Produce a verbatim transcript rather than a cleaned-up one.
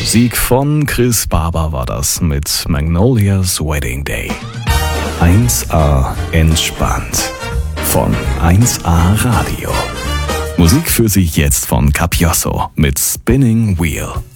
Musik von Chris Barber war das mit Magnolia's Wedding Day. eins A entspannt von eins A Radio. Musik für Sie jetzt von Capiosso mit Spinning Wheel.